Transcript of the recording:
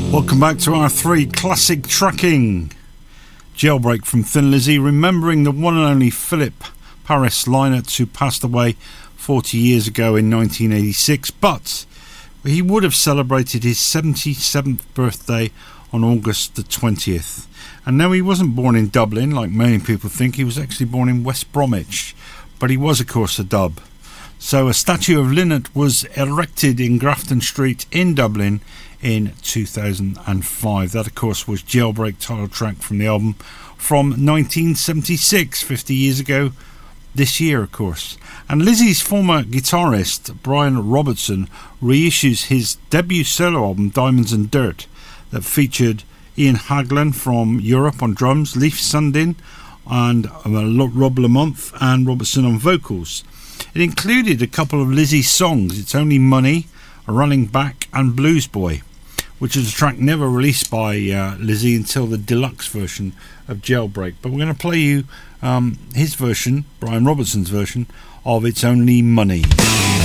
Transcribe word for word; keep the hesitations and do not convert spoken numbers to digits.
Welcome back to our three classic tracking. Jailbreak from Thin Lizzy, remembering the one and only Philip Paris Lynott, who passed away forty years ago in nineteen eighty-six, but he would have celebrated his seventy-seventh birthday on August the twentieth. And no, he wasn't born in Dublin like many people think. He was actually born in West Bromwich, but he was of course a dub. So a statue of Lynott was erected in Grafton Street in Dublin in two thousand five. That of course was Jailbreak, title track from the album from nineteen seventy-six, fifty years ago this year of course. And Lizzy's former guitarist Brian Robertson reissues his debut solo album Diamonds and Dirt, that featured Ian Haglund from Europe on drums, Leif Sundin and uh, Rob Lamont and Robertson on vocals. It included a couple of Lizzy's songs, It's Only Money, Running Back and Blues Boy, which is a track never released by uh, Lizzy until the deluxe version of Jailbreak. But we're going to play you um, his version, Brian Robertson's version, of It's Only Money.